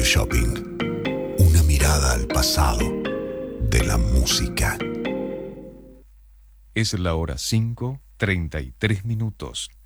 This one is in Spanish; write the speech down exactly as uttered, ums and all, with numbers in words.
Shopping. Una mirada al pasado de la música. Es la hora cinco, treinta y tres minutos.